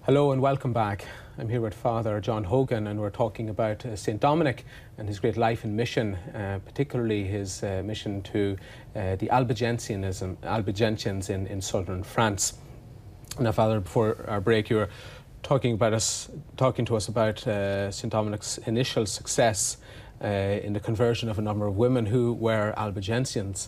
Hello and welcome back. I'm here with Father John Hogan and we're talking about St. Dominic and his great life and mission, particularly his mission to the Albigensians in southern France. Now, Father, before our break, you were talking to us about St. Dominic's initial success in the conversion of a number of women who were Albigensians.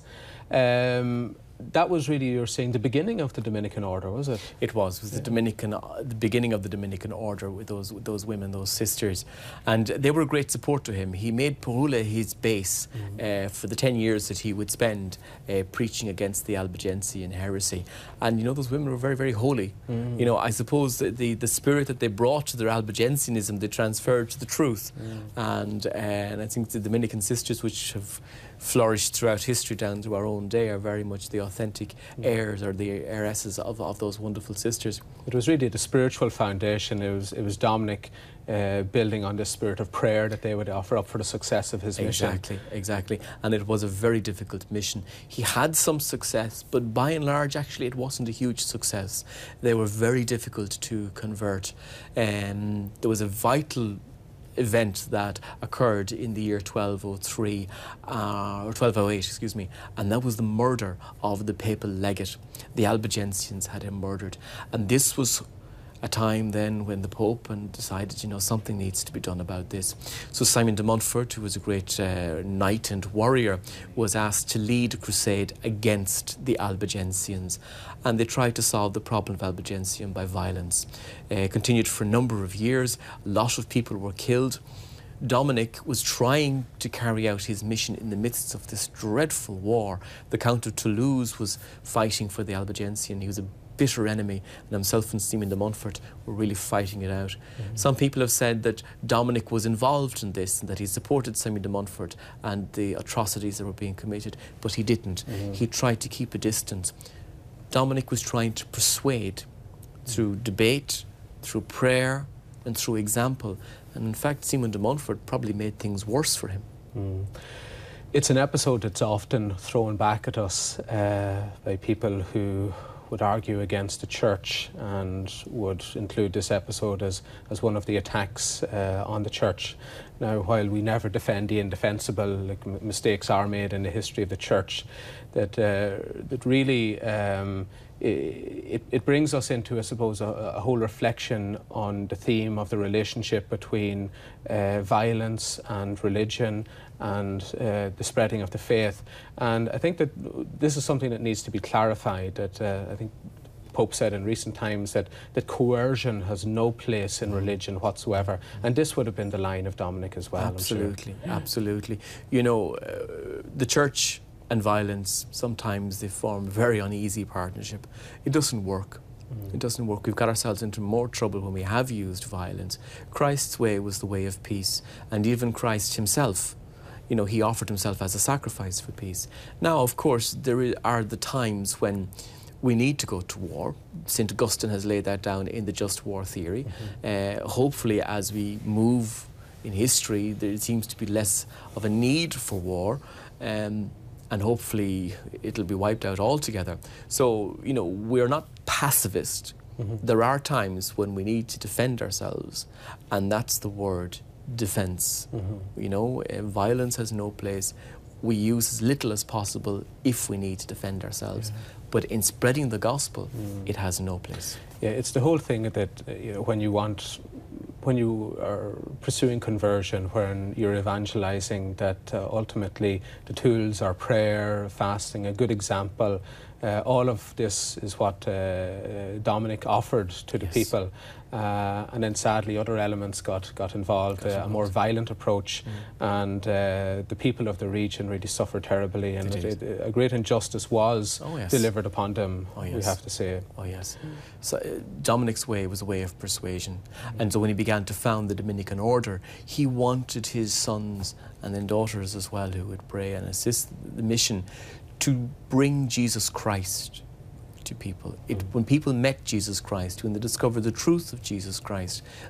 That was really, you're saying, the beginning of the Dominican order, was it? It was the beginning of the Dominican order with those women, those sisters, and they were a great support to him. He made Porula his base for the 10 years that he would spend preaching against the Albigensian heresy. And you know, those women were very, very holy. You know, I suppose the spirit that they brought to their Albigensianism, they transferred to the truth. And I think the Dominican sisters, which have flourished throughout history down to our own day, are very much the authentic heirs or the heiresses of those wonderful sisters. It was really the spiritual foundation. It was Dominic building on the spirit of prayer that they would offer up for the success of his mission. Exactly. And it was a very difficult mission. He had some success, but by and large, actually, it wasn't a huge success. They were very difficult to convert. There was a vital event that occurred in the year 1203, or 1208, excuse me, and that was the murder of the papal legate. The Albigensians had him murdered, and this was a time then when the Pope decided, you know, something needs to be done about this. So Simon de Montfort, who was a great knight and warrior, was asked to lead a crusade against the Albigensians, and they tried to solve the problem of Albigensian by violence. Continued for a number of years. A lot of people were killed. Dominic was trying to carry out his mission in the midst of this dreadful war. The Count of Toulouse was fighting for the Albigensian. He was a bitter enemy, and himself and Simon de Montfort were really fighting it out. Some people have said that Dominic was involved in this and that he supported Simon de Montfort and the atrocities that were being committed, but he didn't. He tried to keep a distance. Dominic was trying to persuade through debate, through prayer and through example, and in fact Simon de Montfort probably made things worse for him. It's an episode that's often thrown back at us by people who would argue against the church and would include this episode as one of the attacks on the church. Now, while we never defend the indefensible, like mistakes are made in the history of the church, that really it brings us into, I suppose, a whole reflection on the theme of the relationship between violence and religion and the spreading of the faith. And I think that this is something that needs to be clarified, that I think Pope said in recent times that coercion has no place in religion whatsoever. And this would have been the line of Dominic as well. Absolutely, absolutely. You know, the church and violence, sometimes they form a very uneasy partnership. It doesn't work. It doesn't work. We've got ourselves into more trouble when we have used violence. Christ's way was the way of peace, and even Christ himself, you know, he offered himself as a sacrifice for peace. Now, of course, there are the times when we need to go to war. St. Augustine has laid that down in the just war theory. Hopefully, as we move in history, there seems to be less of a need for war, and hopefully it'll be wiped out altogether. So, you know, we're not pacifist. There are times when we need to defend ourselves, and that's the word, defense. You know, violence has no place. We use as little as possible if we need to defend ourselves. But in spreading the gospel, it has no place. Yeah, it's the whole thing that you know, when you are pursuing conversion, when you're evangelizing, that ultimately the tools are prayer, fasting, a good example. All of this is what Dominic offered to the people. And then sadly other elements got involved, a more violent approach, and the people of the region really suffered terribly, and a great injustice was delivered upon them, we have to say. So Dominic's way was a way of persuasion, and so when he began to found the Dominican order, he wanted his sons and then daughters as well, who would pray and assist the mission, to bring Jesus Christ to people. When people met Jesus Christ, when they discovered the truth of Jesus Christ,